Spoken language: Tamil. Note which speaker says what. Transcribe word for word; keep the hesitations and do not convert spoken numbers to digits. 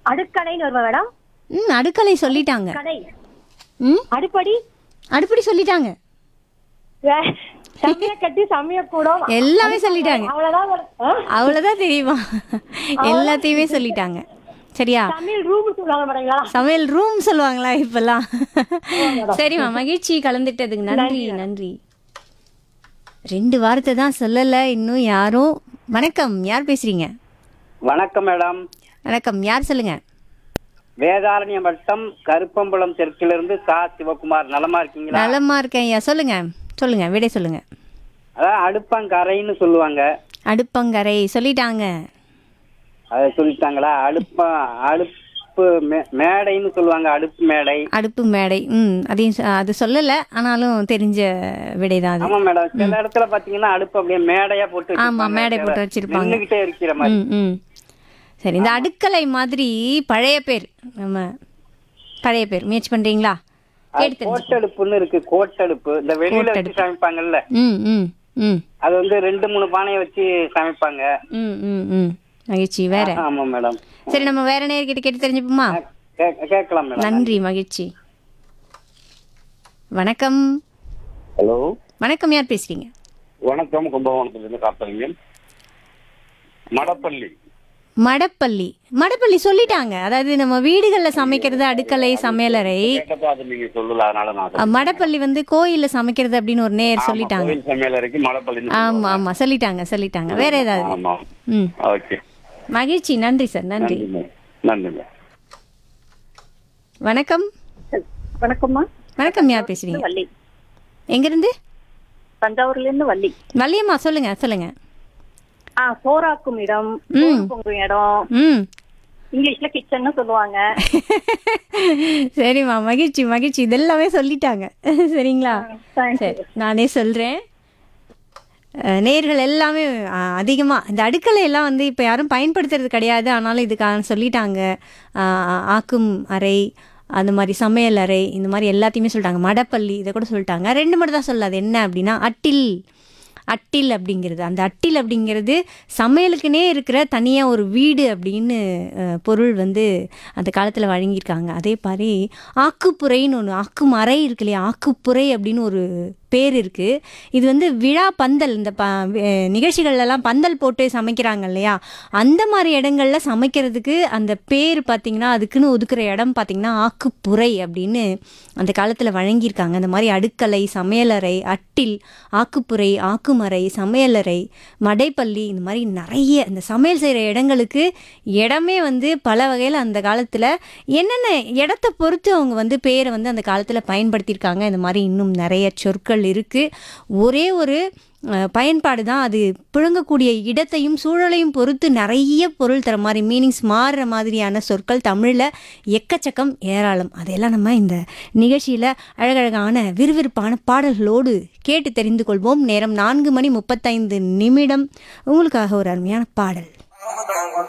Speaker 1: அடுக்கடைன்னு வருமா மேடம்?
Speaker 2: ம் அடுக்கலை சொல்லிட்டாங்க.
Speaker 1: கடை.
Speaker 2: ம்
Speaker 1: அடுப்படி.
Speaker 2: அடுப்படி சொல்லிட்டாங்க.
Speaker 1: வே- சமய கட்டி சமய கூடம்.
Speaker 2: எல்லாமே சொல்லிட்டாங்க.
Speaker 1: அவ்வளவுதான் வரும். ஆ?
Speaker 2: அவ்வளோதான் தெரியுமா? எல்லாத்தையுமே சொல்லிட்டாங்க. சரியா?
Speaker 1: சமையல் ரூம் சொல்லுவாங்க மேடங்களா?
Speaker 2: சமையல் ரூம் சொல்லுவாங்களா இப்பெல்லாம்? சரிம்மா, மகிழ்ச்சி கலந்துட்டதுக்கு நன்றி நன்றி. ரெண்டு வார்த்தை தான் சொல்லலை இன்னும் யாரும். வணக்கம், யார் பேசுறீங்க?
Speaker 3: வணக்கம் மேடம்.
Speaker 2: வணக்கம், யார் சொல்லுங்க?
Speaker 3: வேதாரண்யம் வட்டம் கருப்பம்பலம் தெற்கிலிருந்து சா சிவகுமார். நலமா இருக்கீங்களா?
Speaker 2: நலமா இருக்கேன் ஐயா. சொல்லுங்க சொல்லுங்க, விடை சொல்லுங்க.
Speaker 3: அதான் அடுப்பங்கரைன்னு சொல்லுவாங்க.
Speaker 2: அடுப்பங்கரை சொல்லிட்டாங்க.
Speaker 3: அதை சொல்லிட்டாங்களா? அடுப்ப அடுப்பு மே- மேடைன்னு சொல்லுவாங்க. அடுப்பு மேடை.
Speaker 2: அடுப்பு மேடை. ம் அதையும் சொ- அது சொல்லலை, ஆனாலும் தெரிஞ்ச விடைதான் அது.
Speaker 3: ஆமா மேடம். சில இடத்துல பாத்தீங்கன்னா அடுப்பு அப்படியே மேடையா போட்டு
Speaker 2: ஆமா,
Speaker 3: வச்சிருப்பாங்க.
Speaker 2: மேடை போட்டு வச்சிருப்பாங்க.
Speaker 3: நின்னுகிட்டே இருக்கிற மாதிரி.
Speaker 2: ம் ம் சரி, இந்த அடுக்கலை மாதிரி பழைய பேர், நம்ம பழைய பேர் முயற்சி பண்றீங்களா?
Speaker 3: அது
Speaker 2: கேட்டு தெரிஞ்சு.
Speaker 3: கோட்டடுப்புன்னு இருக்கு. கோட்டடுப்பு இந்த வெளியில வச்சு
Speaker 2: கோட்டடுப்பு.
Speaker 3: சமைப்பாங்கல்ல,
Speaker 2: ம் ம் ம்
Speaker 3: அது வந்து ரெண்டு மூணு பானையை வச்சு சமைப்பாங்க.
Speaker 2: ம் ம் ம் மகிழ்ச்சி. வேற?
Speaker 3: ஆமா மேடம்.
Speaker 2: சரி, நம்ம வேற நேர்கிட்ட கேட்டு தெரிஞ்சுப்போமா?
Speaker 3: கே- கேட்கலாம் மேடம்.
Speaker 2: நன்றி, மகிழ்ச்சி. வணக்கம்.
Speaker 4: ஹலோ,
Speaker 2: வணக்கம், யார் பேசுறீங்க?
Speaker 4: வணக்கம். கும்பகோணத்திலிருந்து காத்தவங்க. மடப்பள்ளி.
Speaker 2: மடப்பள்ளி. மடப்பள்ளி சொல்லிட்டாங்க. அதாவது நம்ம வீடுகளில் சமைக்கிறது அடுக்கலை, சமையலறை.
Speaker 4: கேட்டப்ப அது நீங்க சொல்லல, அதனால நான்
Speaker 2: அ,
Speaker 4: சொன்னேன்.
Speaker 2: மடப்பள்ளி வந்து கோயில்ல சமைக்கிறது அப்படின்னு ஒரு நேர்
Speaker 4: ஆமா,
Speaker 2: சொல்லிட்டாங்க.
Speaker 4: கோவில் சமையலறைக்கு மடப்பள்ளி.
Speaker 2: ஆமா ஆமா சொல்லிட்டாங்க சொல்லிட்டாங்க. வேற ஏதாவது?
Speaker 4: ஆமா.
Speaker 2: ம்
Speaker 4: ஓகே.
Speaker 2: மகிழ்ச்சி. நன்றி சார், நன்றி.
Speaker 4: நன்றி நன்றி.
Speaker 2: வணக்கம்.
Speaker 1: வணக்கம்மா.
Speaker 2: வணக்கம், யார் பேசுறீங்க?
Speaker 1: வள்ளி.
Speaker 2: எங்கிருந்து?
Speaker 1: தஞ்சாவூர்ல இருந்து வள்ளி.
Speaker 2: வள்ளியம்மா, சொல்லுங்க சொல்லுங்க.
Speaker 1: ஆ, சோறாக்கும் இடம், சோறு பொங்கும் இடம்,
Speaker 2: ம்
Speaker 1: இங்கிலீஷ்ல கிச்சன்னு சொல்லுவாங்க.
Speaker 2: சரிம்மா, மகிழ்ச்சி மகிழ்ச்சி. இதெல்லாமே சொல்லிட்டாங்க. சரிங்களா?
Speaker 1: Thank you.
Speaker 2: சரி, நானே சொல்கிறேன். நேர்கள் எல்லாமே அதிகமாக இந்த அடுக்களை எல்லாம் வந்து இப்போ யாரும் பயன்படுத்துறது கிடையாது. ஆனாலும் இதுக்காக சொல்லிட்டாங்க. அஹ், ஆக்கும் அறை, அந்த மாதிரி சமையல் அறை, இந்த மாதிரி எல்லாத்தையுமே சொல்லிட்டாங்க. மடப்பள்ளி இதை கூட சொல்லிட்டாங்க. ரெண்டு மட்டும் தான் சொல்லாது. என்ன அப்படின்னா அட்டில். அட்டில் அப்படிங்கிறது, அந்த அட்டில் அப்படிங்கிறது சமையலுக்குனே இருக்கிற தனியாக ஒரு வீடு அப்படின்னு அஹ், பொருள் வந்து அந்த காலத்தில் வழங்கியிருக்காங்க. அதே மாதிரி ஆக்குப்புறைன்னு ஒன்று, ஆக்கும் அறை இருக்கு இல்லையா, ஆக்குப்புறை அப்படின்னு ஒரு பேர் இருக்குது. இது வந்து விழா பந்தல், இந்த ப அஹ், நிகழ்ச்சிகள்லாம் பந்தல் போட்டு சமைக்கிறாங்க இல்லையா, அந்த மாதிரி இடங்கள்ல சமைக்கிறதுக்கு அந்த பேர் பார்த்திங்கன்னா, அதுக்குன்னு ஒதுக்குற இடம் பார்த்திங்கன்னா ஆக்குப்புறை அப்படின்னு அந்த காலத்தில் வழங்கியிருக்காங்க. அந்த மாதிரி அடுக்கலை, சமையலறை, அட்டில், ஆக்குப்புறை, ஆக்குமறை, சமையலறை, மடைப்பள்ளி, இந்த மாதிரி நிறைய இந்த சமையல் செய்கிற இடங்களுக்கு இடமே வந்து பல வகையில் அந்த காலத்தில் என்னென்ன இடத்த பொறுத்து அவங்க வந்து பேரை வந்து அந்த காலத்தில் பயன்படுத்தியிருக்காங்க. இந்த மாதிரி இன்னும் நிறைய சொற்கள் இருக்குது. ஒரே ஒரு அஹ், பயன்பாடு தான் அது. புழங்கக்கூடிய இடத்தையும் சூழலையும் பொறுத்து நிறைய பொருள் தர மாதிரி, மீனிங்ஸ் மாறுற மாதிரியான சொற்கள் தமிழில் எக்கச்சக்கம், ஏராளம். அதையெல்லாம் நம்ம இந்த நிகழ்ச்சியில் அழகழகான விறுவிறுப்பான பாடல்களோடு கேட்டு தெரிந்து கொள்வோம். நேரம் நான்கு மணி முப்பத்தைந்து நிமிடம். உங்களுக்காக ஒரு அருமையான பாடல்.